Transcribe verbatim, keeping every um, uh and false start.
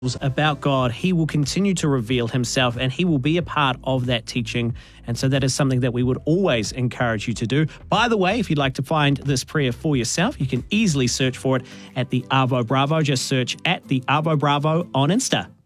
about God, he will continue to reveal himself and he will be a part of that teaching. And so that is something that we would always encourage you to do. By the way, if you'd like to find this prayer for yourself, you can easily search for it at the Arvo Bravo. Just search at the Arvo Bravo on Insta.